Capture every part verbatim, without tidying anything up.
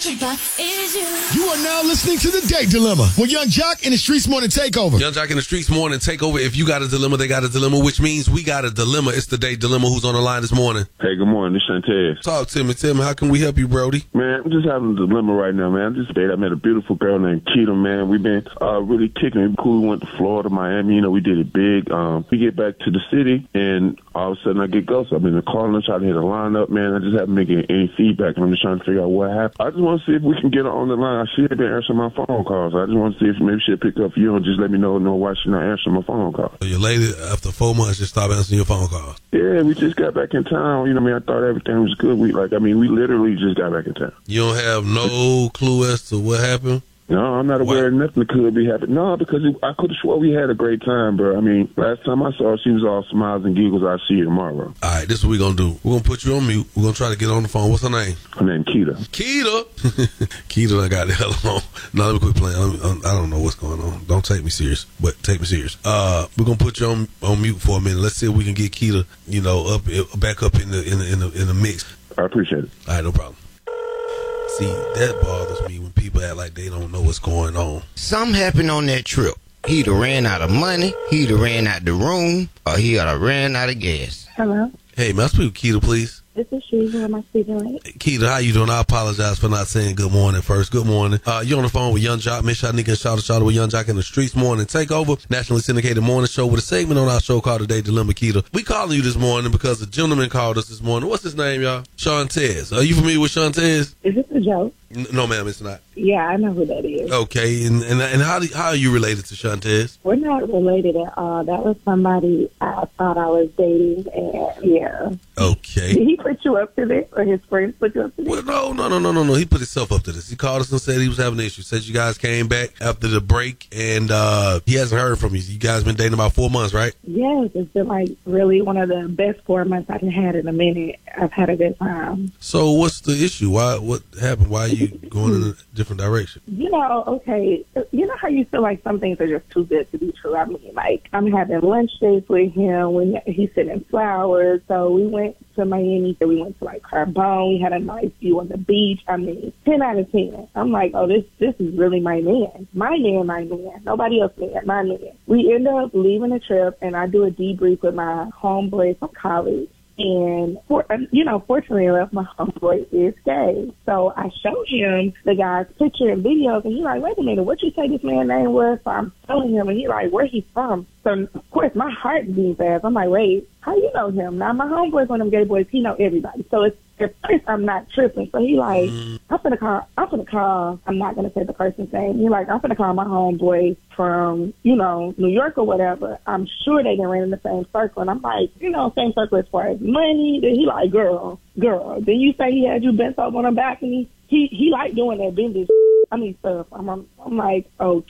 is you. You are now listening to The Date Dilemma with Young Jock and the Streets Morning Takeover. Young Jock and the Streets Morning Takeover. If you got a dilemma, they got a dilemma, which means we got a dilemma. It's The Date Dilemma. Who's on the line this morning? Hey, good morning. This is Shantez. Talk to me. Tell me, how can we help you, Brody? Man, I'm just having a dilemma right now, man. I'm just dating. I met a beautiful girl named Keita, man. We've been uh, really kicking it cool. We went to Florida, Miami. You know, we did it big. Um, we get back to the city, and all of a sudden I get ghosted. I'm in the car and I try to hit a line up, man. I just haven't been getting any feedback, and I'm just trying to figure out what happened. I just want to see if we can get her on the line. She had been answering my phone calls. I just want to see if maybe she'll pick up for you and just let me know, know why she's not answering my phone call. So your lady, after four months, just stopped answering your phone calls? Yeah, we just got back in town. You know, I mean, I thought everything was good. We like, I mean, we literally just got back in town. You don't have no clue as to what happened? No, I'm not aware what? of nothing that could be happening. No, because it, I could have swore we had a great time, bro. I mean, last time I saw her, she was all smiles and giggles. I'll see you tomorrow. All right, this is what we're going to do. We're going to put you on mute. We're going to try to get on the phone. What's her name? Her name Keita. Keita? Keita, I got the hell on. Now, let me quit playing. I'm, I'm, I don't know what's going on. Don't take me serious, but take me serious. Uh, we're going to put you on, on mute for a minute. Let's see if we can get Keita, you know, up back up in the, in the, in the, in the mix. I appreciate it. All right, no problem. See, that bothers me when people act like they don't know what's going on. Something happened on that trip. He either ran out of money, he either ran out the room, or he either ran out of gas. Hello? Hey, may I speak with Keita, please? This is she. Who am I speaking with? Keita, how you doing? I apologize for not saying good morning first. Good morning. Uh, you're on the phone with Young Jock, Miss Shanika, and Shout Shout with Young Jock in the Streets Morning Takeover, nationally syndicated morning show with a segment on our show called The Date Dilemma. Keita, we calling you this morning because a gentleman called us this morning. What's his name, y'all? Shantez. Are you familiar with Shantez? Is this a joke? N- no, ma'am, it's not. Yeah, I know who that is. Okay, and and, and how do, how are you related to Shantez? We're not related at all. That was somebody I thought I was dating, and yeah. Okay. Did he put you up to this, or his friends put you up to this? Well, no, no, no, no, no, no. He put himself up to this. He called us and said he was having issues. Said you guys came back after the break, and uh, he hasn't heard from you. You guys been dating about four months, right? Yes, it's been like really one of the best four months I've had in a minute. I've had a good time. So what's the issue? Why? What happened? Why are you going in a different direction? You know, okay, you know how you feel like some things are just too good to be true? I mean, like, I'm having lunch dates with him when he's sending flowers. So we went to Miami, so we went to, like, Carbone. We had a nice view on the beach. I mean, ten out of ten. I'm like, oh, this this is really my man. My man, my man. Nobody else man, my man. We end up leaving the trip, and I do a debrief with my homeboy from college. And, for, you know, fortunately enough, my homeboy is gay. So I showed him the guy's picture and videos, and he's like, wait a minute, what you say this man's name was? So I'm telling him, and he's like, where he from? So, of course, my heart beats fast. I'm like, wait, how you know him? Now, my homeboy's one of them gay boys. He know everybody. So it's, at first, I'm not tripping. So he like, mm. I'm finna call, I'm finna call, I'm not going to say the person's name. He like, I'm finna call my homeboy from, you know, New York or whatever. I'm sure they done ran in the same circle. And I'm like, you know, same circle as far as money. Then he like, girl, girl. Then you say he had you bent over on the balcony. He, he like doing that bending I mean, stuff. I'm, I'm, I'm like,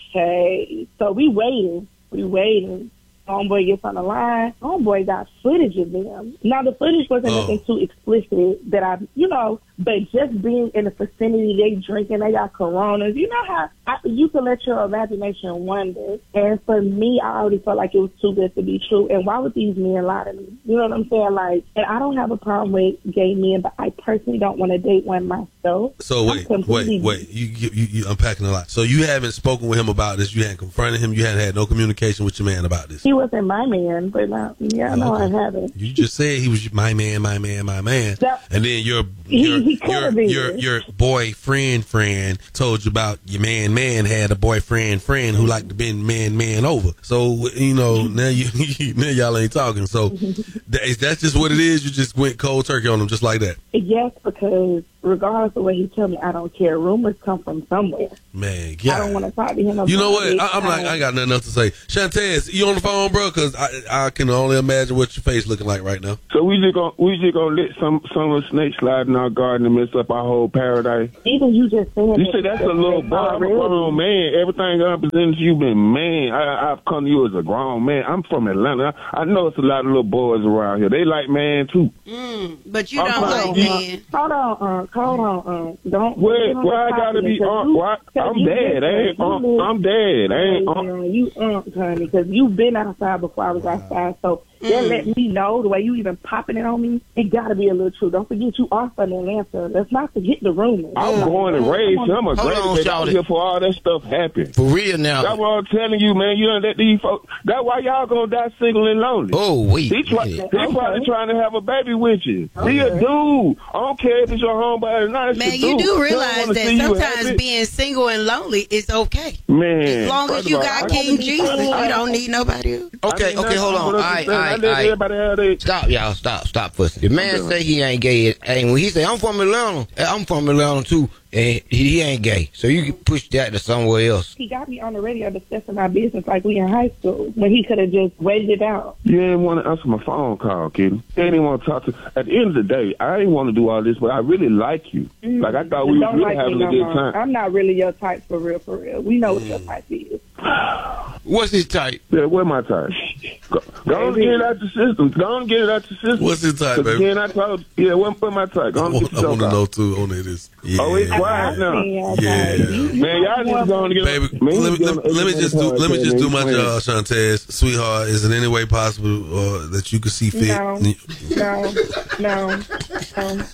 okay. So we waiting. We waiting. Homeboy gets on the line. Homeboy got footage of them. Now, the footage wasn't oh. nothing too explicit that I, you know, but just being in the vicinity, they drinking, they got Coronas. You know how I, you can let your imagination wander. And for me, I already felt like it was too good to be true. And why would these men lie to me? You know what I'm saying? Like, and I don't have a problem with gay men, but I personally don't want to date one myself. So wait, wait, wait. You, you, you unpacking a lot. So you haven't spoken with him about this. You hadn't confronted him. You hadn't had no communication with your man about this. He wasn't my man, but not, yeah, oh, no, okay. I haven't. You just said he was my man, my man, my man. That, and then your he, your he your, your your boyfriend friend told you about your man man had a boyfriend friend who liked to bend man man over. So you know now you now y'all ain't talking. So that, that's just what it is. You just went cold turkey on him just like that. Yes, because regardless of what he tell me, I don't care. Rumors come from somewhere. Man, yeah. I don't want to talk to him about You know what? it. I, I'm like, I ain't got nothing else to say. Shantez, you on the phone, bro? Because I, I can only imagine what your face looking like right now. So we just gonna we just gonna let some some of the snakes slide in our garden and mess up our whole paradise. Even you just saying you say that's a little boy. I'm a grown man. Everything I represent you been man. I, I've come to you as a grown man. I'm from Atlanta. I, I know it's a lot of little boys around here. They like man too. Mm, but you I'm don't like on, man. Hold on, uh, hold on, uh, don't. Why? Why I gotta be? Uh, why? I'm dead. I ain't. Uh, I'm dead. I ain't. Uh, you, uh, honey, because you've been outside before I was outside. So That let me know the way you even popping it on me. It got to be a little true. Don't forget you are from Atlanta. Let's not forget the rumors. I'm born and raised. I'm a great on, kid out here for all that stuff happen. For real now. That's what I'm telling you, man. You don't let these folks. That's why y'all gonna die single and lonely. Oh, wait. He, try, yeah. he probably trying to have a baby with you. Okay. He a dude. I don't care if it's your homeboy or not. It's Man, a you dude. do realize that you sometimes happy. being single and lonely is okay. Man, As long as you all, got I King Jesus, you don't need nobody else. Okay, I mean, okay, hold on. All right, all right, all right. Everybody have their... Stop, y'all. Stop, stop fussing. The man say he ain't gay. And when he say, I'm from Atlanta, I'm from Atlanta too, and he, he ain't gay. So you can push that to somewhere else. He got me on the radio discussing my business like we in high school when he could have just waited it out. You didn't want to answer my phone call, kid. You didn't want to talk to... At the end of the day, I didn't want to do all this, but I really like you. Mm-hmm. Like, I thought we were really like having a good no time. I'm not really your type for real, for real. We know what your type is. What's his type? Yeah, what's my type? Go, go on and get it out the system. Go on and get it out the system. What's his type, baby? Again, I told, yeah, what, what's my type? Go on I and get want to yourself know, out. too, on it is. Yeah. Oh, it's quiet now. Yeah. Man, y'all need to go on and get... Baby, man, let, me, let, let me just do let me just do my man. job, Shantez. Sweetheart, is it any way possible uh, that you could see fit? No, no, no, no.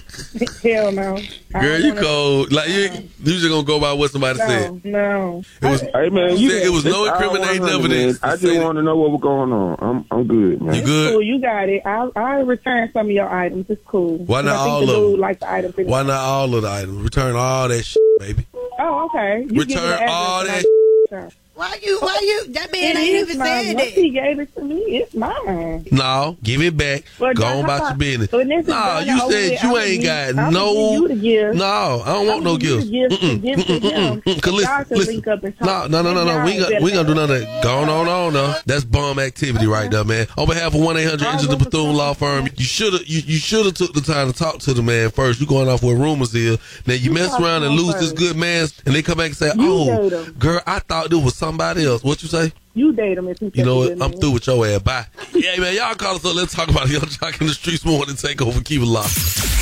Hell no. Girl, you cold. Like, you, you just gonna go by what somebody no, said. No, It was, Hey, man, you, it was no incriminating evidence. I just want to know what was going on. I'm I'm good, man. You it's good? cool. You got it. I'll, I'll return some of your items. It's cool. Why not I think all the of them? dude like the items. Why not all of the items? Return all that shit, baby. Oh, okay. You give me the Return address all and that I- Why you, why you, that man It ain't is even mine. said Once that. he gave it to me, it's mine. No, give it back. Well, Go now, on how about about- your business. so when this is No, done you and over said with, you I'ma ain't give- got I'ma no. give you the gift. No, I don't want I'ma no give you gifts. the gift to Mm-mm, give to mm-mm, him. mm-mm. 'Cause Y'all listen, can listen. link up and No, talk. no, no, no, no. We ain't got, we ain't gonna do none of that. Go on, on, on, now. That's bum activity right there, man. On behalf of one eight hundred Enter the Bethune Law Firm, you should have you, you should have took the time to talk to the man first. You going off where rumors is. Now you, You mess talk around to and him lose this first. good man, and they come back and say, You "Oh, date him. girl, I thought there was somebody else." What you say? You date him if he You know said what? he I'm didn't. through with your ass. Bye. Yeah, man. Y'all call us up. Let's talk about Young Jock in the Streets Morning Takeover. Keep it locked.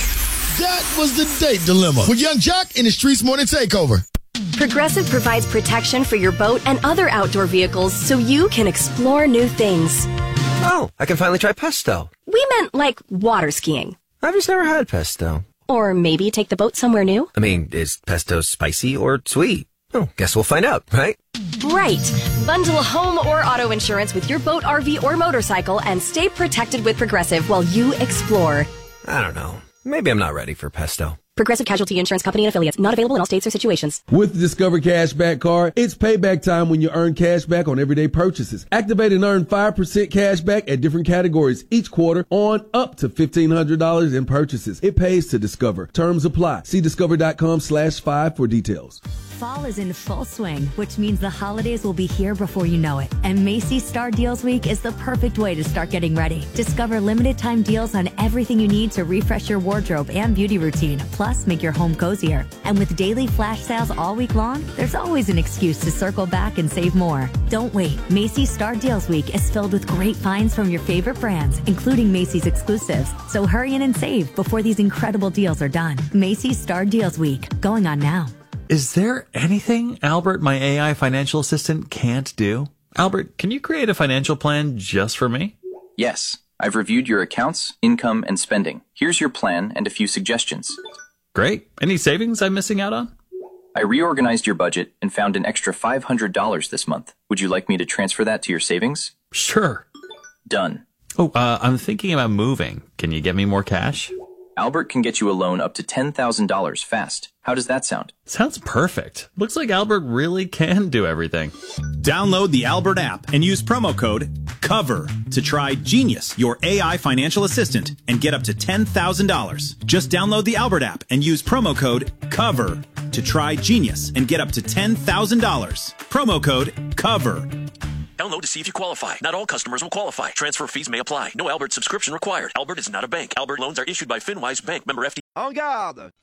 That was the date dilemma with Young Jock in the Streets Morning Takeover. Progressive provides protection for your boat and other outdoor vehicles so you can explore new things. Oh, I can finally try pesto. We meant like water skiing. I've just never had pesto. Or maybe take the boat somewhere new. I mean, is pesto spicy or sweet? Oh, guess we'll find out, right? Right. Bundle home or auto insurance with your boat, R V, or motorcycle and stay protected with Progressive while you explore. I don't know. Maybe I'm not ready for pesto. Progressive Casualty Insurance Company and affiliates. Not available in all states or situations. With the Discover Cashback Card, it's payback time when you earn cash back on everyday purchases. Activate and earn five percent cash back at different categories each quarter on up to fifteen hundred dollars in purchases. It pays to Discover. Terms apply. See discover.com slash five for details. Fall is in full swing, which means the holidays will be here before you know it. And Macy's Star Deals Week is the perfect way to start getting ready. Discover limited time deals on everything you need to refresh your wardrobe and beauty routine, plus make your home cozier. And with daily flash sales all week long, there's always an excuse to circle back and save more. Don't wait. Macy's Star Deals Week is filled with great finds from your favorite brands, including Macy's exclusives. So hurry in and save before these incredible deals are done. Macy's Star Deals Week, going on now. Is there anything Albert, my A I financial assistant, can't do? Albert, can you create a financial plan just for me? Yes. I've reviewed your accounts, income, and spending. Here's your plan and a few suggestions. Great. Any savings I'm missing out on? I reorganized your budget and found an extra five hundred dollars this month. Would you like me to transfer that to your savings? Sure. Done. Oh, uh, I'm thinking about moving. Can you get me more cash? Albert can get you a loan up to ten thousand dollars fast. How does that sound? Sounds perfect. Looks like Albert really can do everything. Download the Albert app and use promo code COVER to try Genius, your A I financial assistant, and get up to ten thousand dollars. Just download the Albert app and use promo code COVER to try Genius and get up to ten thousand dollars. Promo code COVER. Download to see if you qualify. Not all customers will qualify. Transfer fees may apply. No Albert subscription required. Albert is not a bank. Albert loans are issued by FinWise Bank. Member F D. En garde!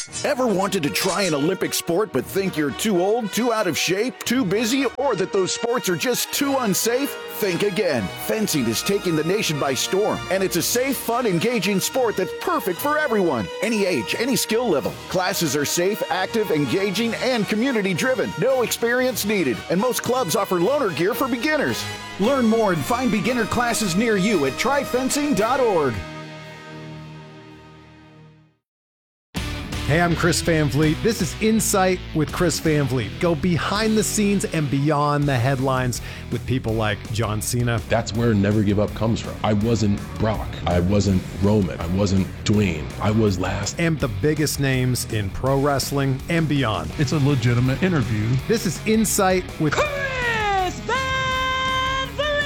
Ever wanted to try an Olympic sport but think you're too old, too out of shape, too busy, or that those sports are just too unsafe? Think again. Fencing is taking the nation by storm, and it's a safe, fun, engaging sport that's perfect for everyone. Any age, any skill level. Classes are safe, active, engaging, and community-driven. No experience needed, and most clubs offer loaner gear for beginners. Learn more and find beginner classes near you at try fencing dot org. Hey, I'm Chris Van Vliet. This is Insight with Chris Van Vliet. Go behind the scenes and beyond the headlines with people like John Cena. That's where Never Give Up comes from. I wasn't Brock. I wasn't Roman. I wasn't Dwayne. I was last. And the biggest names in pro wrestling and beyond. It's a legitimate interview. This is Insight with Chris Van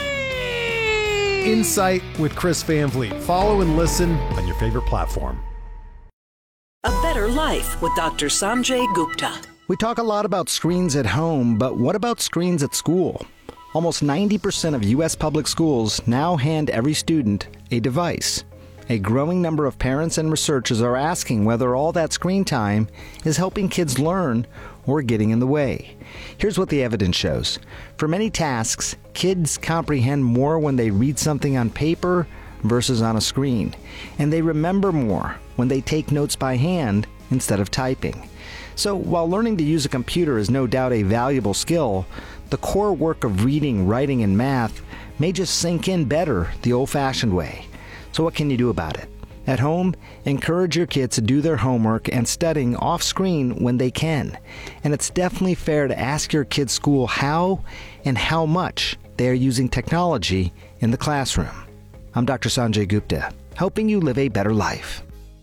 Vliet. Insight with Chris Van Vliet. Follow and listen on your favorite platform. A Better Life with Doctor Sanjay Gupta. We talk a lot about screens at home, but what about screens at school? Almost ninety percent of U S public schools now hand every student a device. A growing number of parents and researchers are asking whether all that screen time is helping kids learn or getting in the way. Here's what the evidence shows. For many tasks, kids comprehend more when they read something on paper versus on a screen, and they remember more when they take notes by hand instead of typing. So while learning to use a computer is no doubt a valuable skill, the core work of reading, writing, and math may just sink in better the old-fashioned way. So what can you do about it? At home, encourage your kids to do their homework and studying off-screen when they can. And it's definitely fair to ask your kids' school how and how much they are using technology in the classroom. I'm Doctor Sanjay Gupta, helping you live a better life.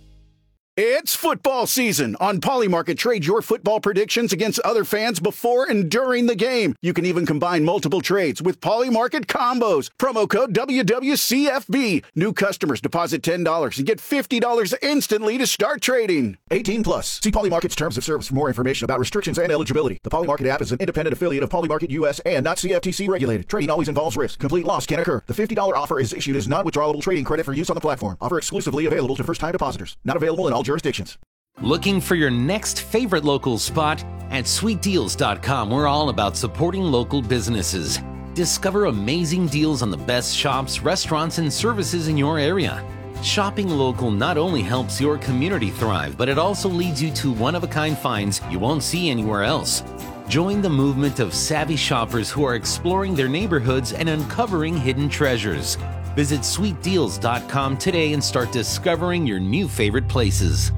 It's football season. On Polymarket, trade your football predictions against other fans before and during the game. You can even combine multiple trades with Polymarket combos. Promo code W W C F B. New customers deposit ten dollars and get fifty dollars instantly to start trading. eighteen plus. See Polymarket's terms of service for more information about restrictions and eligibility. The Polymarket app is an independent affiliate of Polymarket U S and not C F T C regulated. Trading always involves risk. Complete loss can occur. The fifty dollars offer is issued as non-withdrawable trading credit for use on the platform. Offer exclusively available to first-time depositors. Not available in all jurisdictions. Looking for your next favorite local spot? At sweet deals dot com, we're all about supporting local businesses. Discover amazing deals on the best shops, restaurants, and services in your area. Shopping local not only helps your community thrive, but it also leads you to one-of-a-kind finds you won't see anywhere else. Join the movement of savvy shoppers who are exploring their neighborhoods and uncovering hidden treasures. Visit sweet deals dot com today and start discovering your new favorite places.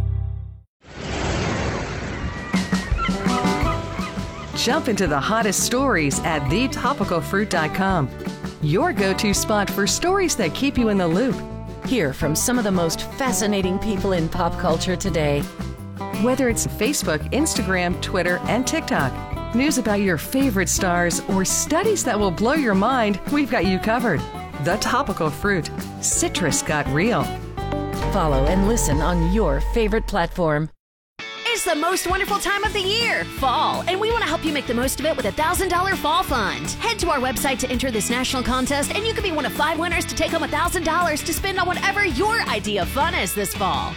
Jump into the hottest stories at the topical fruit dot com. Your go-to spot for stories that keep you in the loop. Hear from some of the most fascinating people in pop culture today. Whether it's Facebook, Instagram, Twitter, and TikTok, news about your favorite stars, or studies that will blow your mind, we've got you covered. The Topical Fruit. Citrus got real. Follow and listen on your favorite platform. It's the most wonderful time of the year, fall, and we want to help you make the most of it with a one thousand dollars Fall Fund. Head to our website to enter this national contest, and you could be one of five winners to take home one thousand dollars to spend on whatever your idea of fun is this fall.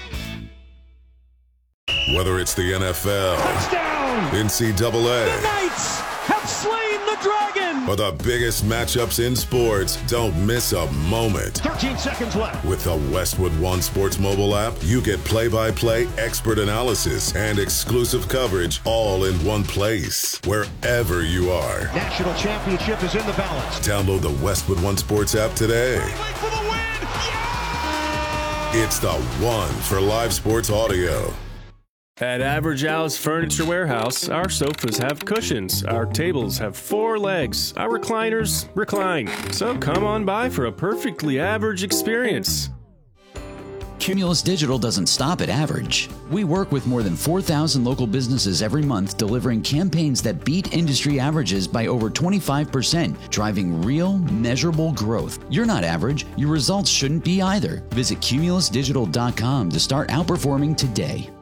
Whether it's the N F L, touchdown, N C double A, the Knights have slain the dragon, or the biggest matchups in sports, don't miss a moment. thirteen seconds left. With the Westwood One Sports mobile app, you get play-by-play, expert analysis, and exclusive coverage all in one place, wherever you are. National championship is in the balance. Download the Westwood One Sports app today. For the win. Yeah! It's the one for live sports audio. At Average Al's Furniture Warehouse, our sofas have cushions, our tables have four legs, our recliners recline. So come on by for a perfectly average experience. Cumulus Digital doesn't stop at average. We work with more than four thousand local businesses every month, delivering campaigns that beat industry averages by over twenty-five percent, driving real, measurable growth. You're not average. Your results shouldn't be either. Visit cumulus digital dot com to start outperforming today.